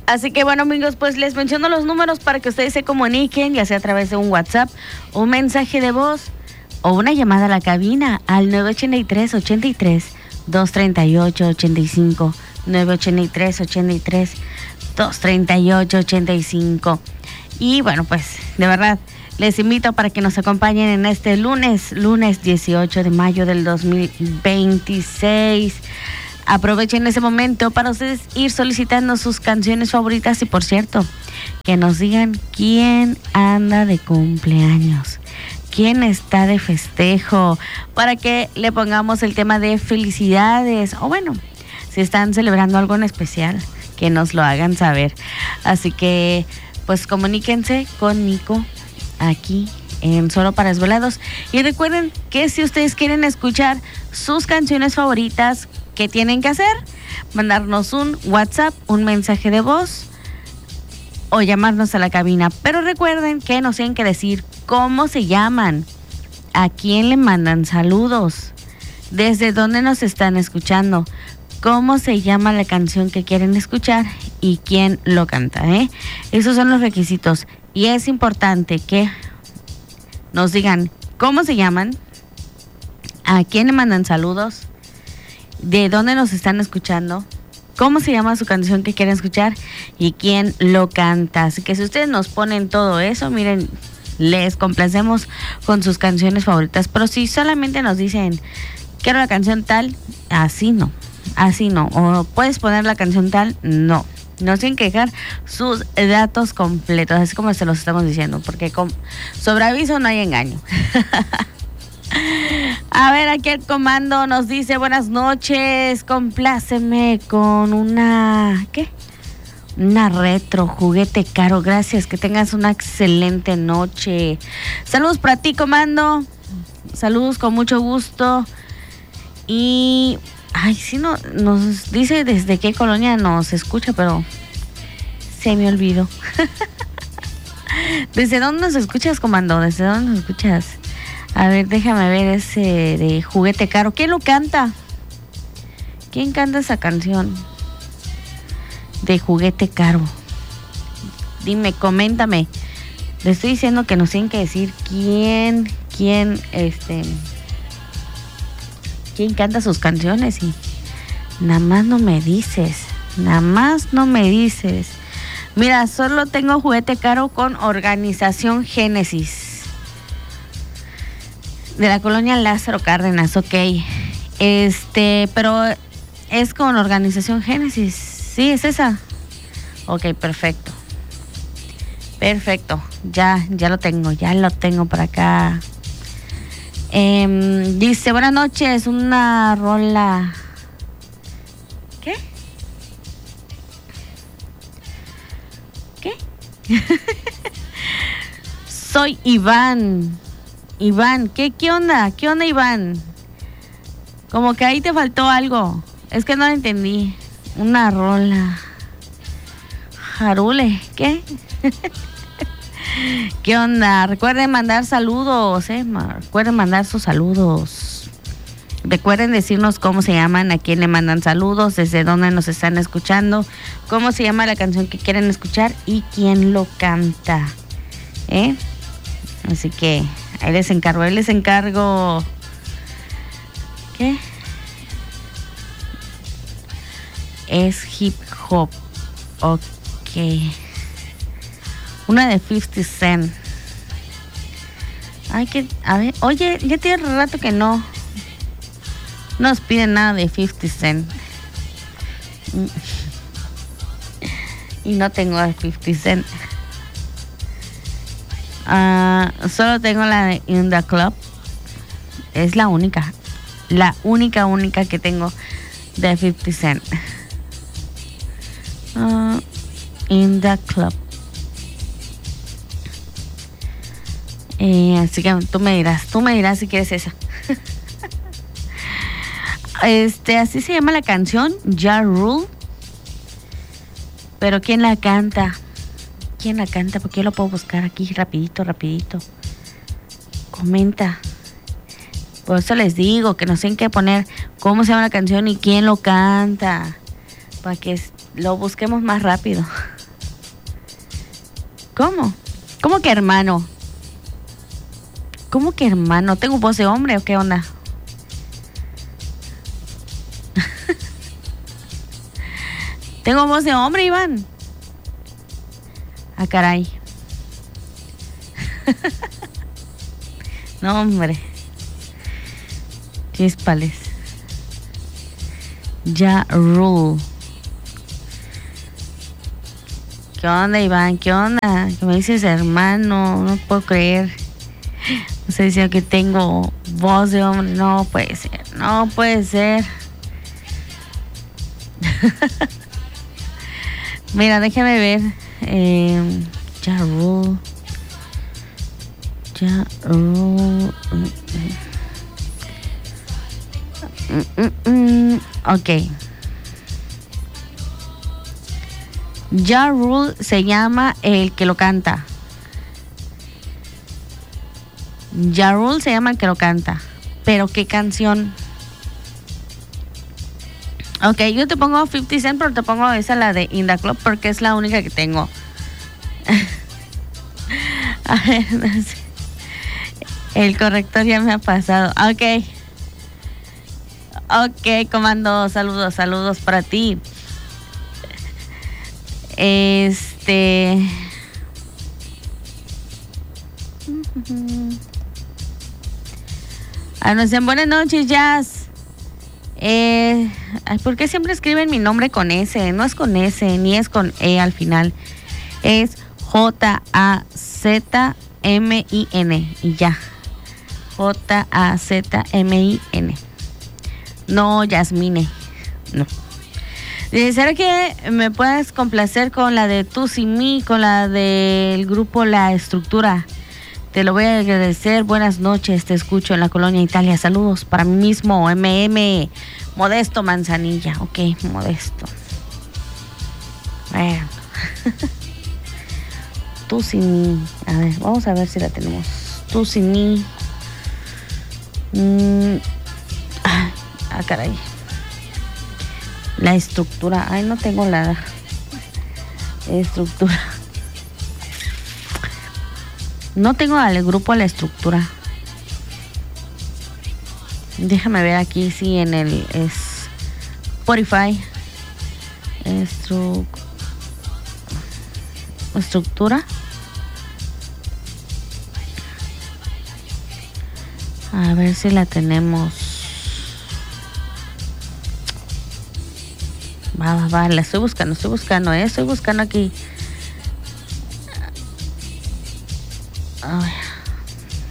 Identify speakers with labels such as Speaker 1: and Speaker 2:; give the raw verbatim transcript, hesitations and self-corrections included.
Speaker 1: Así que bueno, amigos, pues les menciono los números para que ustedes se comuniquen, ya sea a través de un WhatsApp, un mensaje de voz o una llamada a la cabina al nueve ocho tres, ocho tres, dos tres ocho, ocho cinco, nueve ocho tres, ocho tres, dos tres ocho, ocho cinco. Y bueno, pues de verdad les invito para que nos acompañen en este lunes, lunes dieciocho de mayo del dos mil veintiséis. Aprovechen ese momento para ustedes ir solicitando sus canciones favoritas y, por cierto, que nos digan quién anda de cumpleaños, quién está de festejo, para que le pongamos el tema de felicidades o bueno, si están celebrando algo en especial, que nos lo hagan saber. Así que pues comuníquense con Nico aquí en Solo para Desvelados. Y recuerden que si ustedes quieren escuchar sus canciones favoritas, ¿qué tienen que hacer? Mandarnos un WhatsApp, un mensaje de voz o llamarnos a la cabina. Pero recuerden que nos tienen que decir cómo se llaman, a quién le mandan saludos, desde dónde nos están escuchando, cómo se llama la canción que quieren escuchar y quién lo canta, ¿eh? Esos son los requisitos. Y es importante que nos digan cómo se llaman, a quién le mandan saludos, de dónde nos están escuchando, cómo se llama su canción que quieren escuchar y quién lo canta. Así que si ustedes nos ponen todo eso, miren, les complacemos con sus canciones favoritas. Pero si solamente nos dicen quiero la canción tal, así no, así no. O puedes poner la canción tal, no. Nos tienen que dejar sus datos completos, así como se los estamos diciendo, porque con sobre aviso no hay engaño. A ver, aquí el comando nos dice buenas noches, compláceme con una, ¿qué? Una retro, juguete caro, gracias, que tengas una excelente noche. Saludos para ti, comando, saludos con mucho gusto. Y, ay, sí, no, nos dice desde qué colonia nos escucha, pero se me olvidó. ¿Desde dónde nos escuchas, comando? ¿Desde dónde nos escuchas? A ver, déjame ver ese de juguete caro. ¿Quién lo canta? ¿Quién canta esa canción de juguete caro? Dime, coméntame. Le estoy diciendo que nos tienen que decir quién, quién, este, quién canta sus canciones y nada más no me dices, nada más no me dices. Mira, solo tengo juguete caro con Organización Génesis. De la colonia Lázaro Cárdenas, ok. Este, pero es con Organización Génesis. Sí, es esa. Ok, perfecto. Perfecto. Ya, ya lo tengo, ya lo tengo por acá. Eh, dice, buenas noches, una rola. ¿Qué? ¿Qué? Soy Iván. Iván, ¿qué, ¿qué onda? ¿Qué onda, Iván? Como que ahí te faltó algo. Es que no lo entendí. Una rola. Jarule, ¿qué? ¿Qué onda? Recuerden mandar saludos, ¿eh? Recuerden mandar sus saludos. Recuerden decirnos cómo se llaman, a quién le mandan saludos, desde dónde nos están escuchando, cómo se llama la canción que quieren escuchar y quién lo canta, ¿eh? Así que ahí les encargo, ahí les encargo. ¿Qué? Es hip hop. Ok. Una de fifty Cent. Ay, que, a ver, oye, ya tiene rato que no nos piden nada de fifty Cent. Y no tengo de fifty Cent. Uh, solo tengo la de In The Club. Es la única. La única, única que tengo de fifty Cent. Uh, In The Club. Eh, así que tú me dirás, tú me dirás si quieres esa. Este, así se llama la canción, Ja Rule. Pero ¿quién la canta? ¿Quién la canta? Porque yo lo puedo buscar aquí rapidito, rapidito. Comenta. Por eso les digo que nos tienen que poner cómo se llama la canción y quién lo canta, para que lo busquemos más rápido. ¿Cómo? ¿Cómo que hermano? ¿Cómo que hermano? ¿Tengo voz de hombre o qué onda? ¿Tengo voz de hombre, Iván? Ah, caray. No, hombre. Chispales. Ja Rule. ¿Qué onda, Iván? ¿Qué onda? Que me dices hermano, no puedo creer. No sé si que tengo voz de hombre. No puede ser, no puede ser. Mira, déjame ver. Eh, Ja Rule. Ja Rule. Mm, mm, mm. Ok. Ja Rule se llama el que lo canta. Ja Rule se llama el que lo canta. Pero ¿qué canción? Ok, yo te pongo fifty Cent, pero te pongo esa, la de In the Club, porque es la única que tengo. A ver, no sé. El corrector ya me ha pasado. Ok. Ok, comando, saludos, saludos para ti. Este... Ah, nos dicen buenas noches, Jazz. Eh, ¿Por qué siempre escriben mi nombre con S? No es con S, ni es con E al final. Es J A Z M I N y ya. J A Z M I N. No, Yasmine. No. Dice, ¿será que me puedes complacer con la de Tú Sin Mí, con la del grupo La Estructura? Te lo voy a agradecer. Buenas noches, te escucho en la colonia Italia. Saludos para mí mismo, M M Modesto Manzanilla. Ok, Modesto. Bueno. Tú Sin Mí. A ver, vamos a ver si la tenemos. Tú Sin Mí. Mm. Ah, caray. La Estructura. Ay, no tengo la estructura. No tengo al grupo La Estructura. Déjame ver aquí si en el Spotify. Estru... Estructura. A ver si la tenemos. Va, va, va, la estoy buscando, estoy buscando, ¿eh? Estoy buscando aquí. A ver.